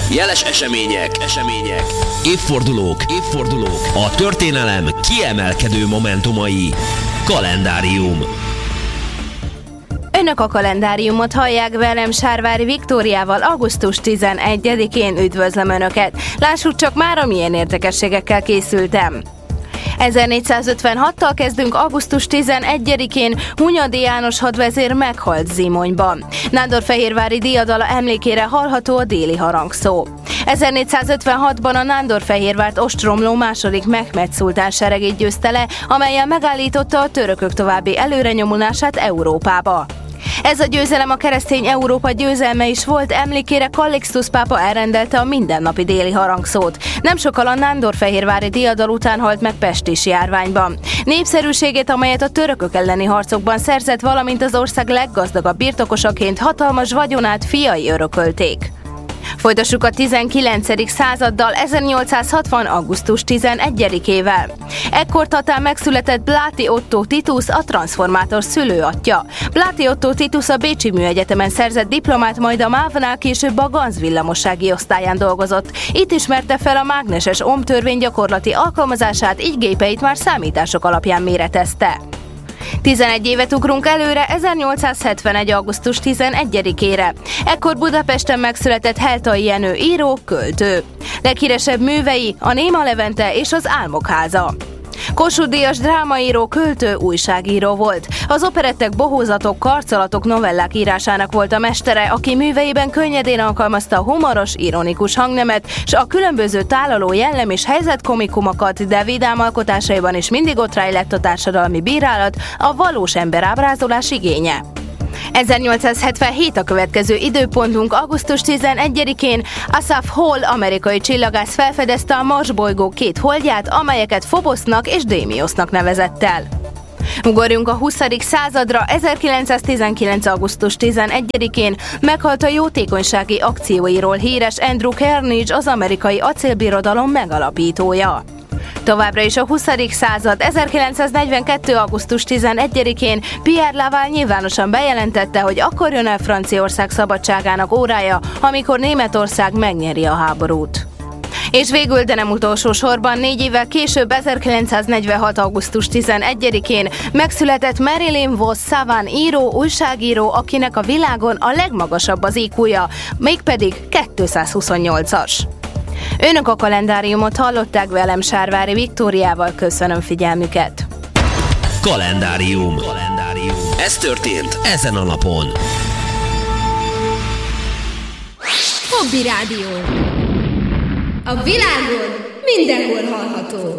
Jeles események, évfordulók, a történelem kiemelkedő momentumai. Kalendárium. Önök a kalendáriumot hallják, velem Sárvári Viktóriával augusztus 11-én üdvözlöm Önöket. Lássuk csak már, milyen érdekességekkel készültem. 1456-tal kezdünk augusztus 11-én, Hunyadi János hadvezér meghalt Zimonyban. Nándorfehérvári diadala emlékére hallható a déli harangszó. 1456-ban a Nándorfehérvárt ostromló második Mehmed szultán seregét győzte le, amellyel megállította a törökök további előrenyomulását Európába. Ez a győzelem a keresztény Európa győzelme is volt, emlékére Kallixtusz pápa elrendelte a mindennapi déli harangszót. Nem sokkal a nándorfehérvári diadal után halt meg pestis járványban. Népszerűségét, amelyet a törökök elleni harcokban szerzett, valamint az ország leggazdagabb birtokosaként hatalmas vagyonát fiai örökölték. Folytassuk a 19. századdal, 1860. augusztus 11-ével. Ekkor Tatán megszületett Bláti Ottó Titus, a transformátor szülőatja. Bláti Ottó Titus a Bécsi Műegyetemen szerzett diplomát, majd a MÁV-nál később a Ganz villamossági osztályán dolgozott. Itt ismerte fel a mágneses ohmtörvény gyakorlati alkalmazását, így gépeit már számítások alapján méretezte. 11 évet ugrunk előre, 1871. augusztus 11-ére. Ekkor Budapesten megszületett Heltai Jenő író, költő. Leghíresebb művei a Néma Levente és az Álmok háza. Kossuth-díjas drámaíró, költő, újságíró volt. Az operettek, bohózatok, karcolatok, novellák írásának volt a mestere, aki műveiben könnyedén alkalmazta a humoros, ironikus hangnemet, s a különböző tálaló jellem és helyzetkomikumokat, de vidám alkotásaiban is mindig ott rejlett a társadalmi bírálat, a valós ember ábrázolás igénye. 1877 a következő időpontunk, augusztus 11-én Asaph Hall amerikai csillagász felfedezte a Mars bolygó két holdját, amelyeket Phobosnak és Démiosznak nevezett el. Ugorjunk a 20. századra, 1919. augusztus 11-én meghalt a jótékonysági akcióiról híres Andrew Carnegie, az amerikai acélbirodalom megalapítója. Továbbra is a 20. század, 1942. augusztus 11-én Pierre Laval nyilvánosan bejelentette, hogy akkor jön el Franciaország szabadságának órája, amikor Németország megnyeri a háborút. És végül, de nem utolsó sorban, 4 évvel később, 1946. augusztus 11-én megszületett Marilyn Vos Savant író, újságíró, akinek a világon a legmagasabb az IQ-ja, mégpedig 228-as. Önök a kalendáriumot hallották, velem Sárvári Viktóriával, köszönöm figyelmüket. Kalendárium. Ez történt ezen a napon. Hobby Rádió. A világon mindenhol hallható.